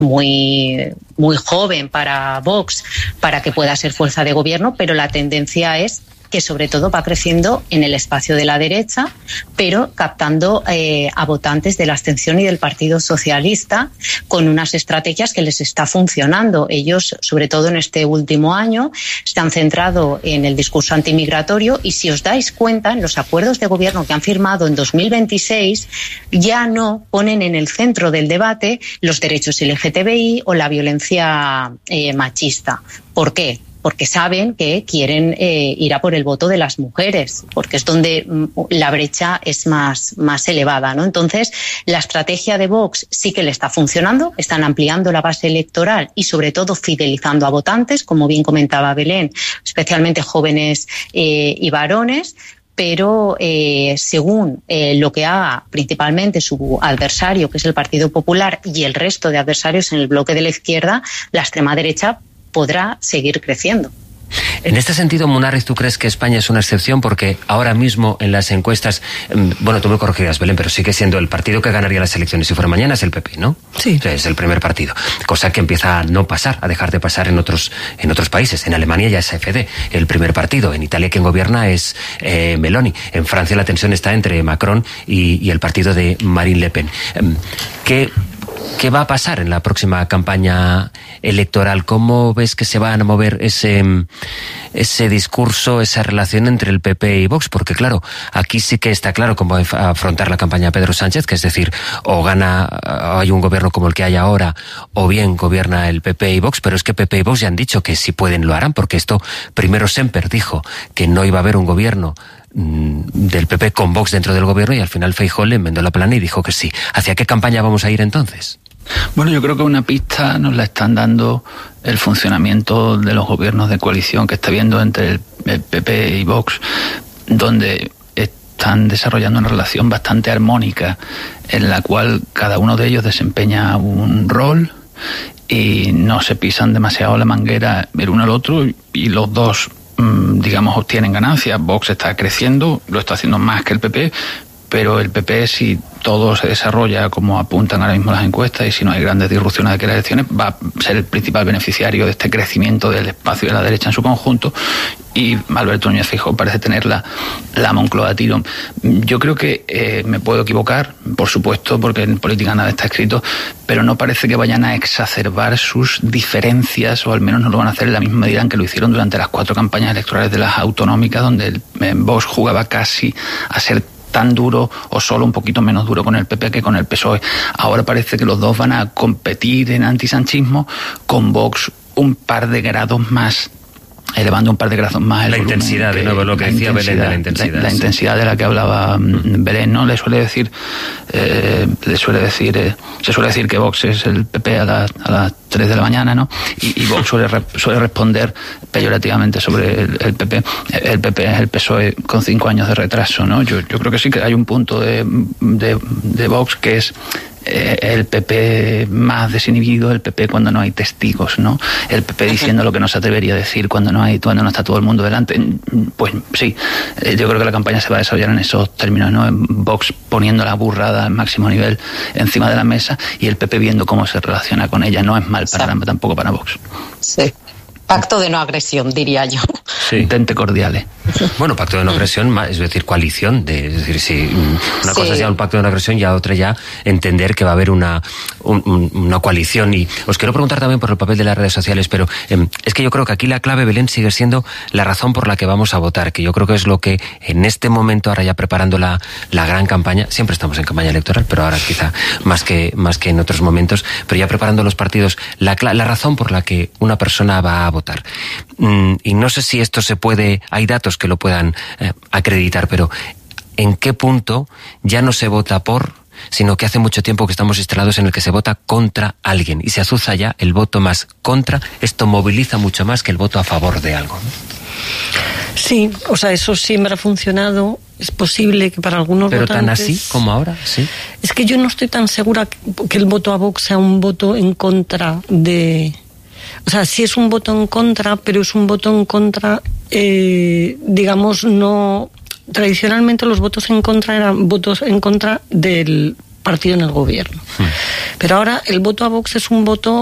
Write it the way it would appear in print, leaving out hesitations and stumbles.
muy joven para Vox para que pueda ser fuerza de gobierno, pero la tendencia es que sobre todo va creciendo en el espacio de la derecha, pero captando a votantes de la abstención y del Partido Socialista con unas estrategias que les está funcionando. Ellos, sobre todo en este último año, se han centrado en el discurso antimigratorio y si os dais cuenta, en los acuerdos de gobierno que han firmado en 2026 ya no ponen en el centro del debate los derechos LGTBI o la violencia machista. ¿Por qué? Porque saben que quieren ir a por el voto de las mujeres, porque es donde la brecha es más elevada, ¿no? Entonces, la estrategia de Vox sí que le está funcionando, están ampliando la base electoral y sobre todo fidelizando a votantes, como bien comentaba Belén, especialmente jóvenes y varones, pero según lo que haga principalmente su adversario, que es el Partido Popular, y el resto de adversarios en el bloque de la izquierda, la extrema derecha podrá seguir creciendo. En este sentido, Munarriz, ¿tú crees que España es una excepción? Porque ahora mismo en las encuestas, bueno, tú me corregirás, Belén, pero sigue siendo el partido que ganaría las elecciones si fuera mañana es el PP, ¿no? Sí. O sea, es el primer partido. Cosa que empieza a no pasar, a dejar de pasar en otros países. En Alemania ya es AfD, el primer partido. En Italia quien gobierna es Meloni. En Francia la tensión está entre Macron y el partido de Marine Le Pen. ¿Qué va a pasar en la próxima campaña electoral? ¿Cómo ves que se van a mover ese discurso, esa relación entre el PP y Vox? Porque claro, aquí sí que está claro cómo afrontar la campaña Pedro Sánchez, que es decir, o hay un gobierno como el que hay ahora, o bien gobierna el PP y Vox, pero es que PP y Vox ya han dicho que si pueden lo harán, porque esto, primero Semper dijo que no iba a haber un gobierno del PP con Vox dentro del gobierno y al final Feijóo le enmendó la plana y dijo que sí. ¿Hacia qué campaña vamos a ir entonces? Bueno, yo creo que una pista nos la están dando el funcionamiento de los gobiernos de coalición que está habiendo entre el PP y Vox, donde están desarrollando una relación bastante armónica en la cual cada uno de ellos desempeña un rol y no se pisan demasiado la manguera el uno al otro y los dos, digamos, obtienen ganancias. Vox está creciendo, lo está haciendo más que el PP, pero el PP, si todo se desarrolla como apuntan ahora mismo las encuestas y si no hay grandes disrupciones de aquellas elecciones, va a ser el principal beneficiario de este crecimiento del espacio de la derecha en su conjunto, y Alberto Núñez Feijóo parece tener la Moncloa a tiro. Yo creo que me puedo equivocar, por supuesto, porque en política nada está escrito, pero no parece que vayan a exacerbar sus diferencias, o al menos no lo van a hacer en la misma medida en que lo hicieron durante las 4 campañas electorales de las autonómicas, donde el Vox jugaba casi a ser tan duro o solo un poquito menos duro con el PP que con el PSOE. Ahora parece que los dos van a competir en antisanchismo, con Vox un par de grados más, elevando un par de grados más el volumen, intensidad, de nuevo lo que decía Belén de la intensidad. La intensidad de la que hablaba Belén, ¿no? Se suele decir que Vox es el PP a las 3 de la mañana, ¿no? Y Vox suele responder peyorativamente sobre el PP. El PP es el PSOE con 5 años de retraso, ¿no? Yo creo que sí que hay un punto de Vox que es el PP más desinhibido, el PP cuando no hay testigos, ¿no? El PP diciendo lo que no se atrevería a decir cuando no está todo el mundo delante. Pues sí, yo creo que la campaña se va a desarrollar en esos términos, ¿no? Vox poniendo la burrada al máximo nivel encima de la mesa y el PP viendo cómo se relaciona con ella. No es mal tampoco para Vox. Sí. Pacto de no agresión, diría yo. Sí. Tente cordiales. Bueno, pacto de no agresión, es decir, coalición. Es decir, si una cosa es ya un pacto de no agresión, ya otra ya entender que va a haber una coalición. Y os quiero preguntar también por el papel de las redes sociales, pero es que yo creo que aquí la clave, Belén, sigue siendo la razón por la que vamos a votar, que yo creo que es lo que en este momento, ahora ya preparando la gran campaña, siempre estamos en campaña electoral, pero ahora quizá más que en otros momentos, pero ya preparando los partidos, la razón por la que una persona va a votar. Y no sé si esto hay datos que lo puedan acreditar, pero ¿en qué punto ya no se vota por, sino que hace mucho tiempo que estamos instalados en el que se vota contra alguien y se azuza ya el voto más contra? Esto moviliza mucho más que el voto a favor de algo, ¿no? Sí, o sea, eso siempre ha funcionado. Es posible que para algunos pero votantes... ¿Pero tan así como ahora? Sí. Es que yo no estoy tan segura que el voto a Vox sea un voto en contra de... O sea, sí es un voto en contra, pero es un voto en contra, digamos, no... Tradicionalmente los votos en contra eran votos en contra del partido en el gobierno. Pero ahora el voto a Vox es un voto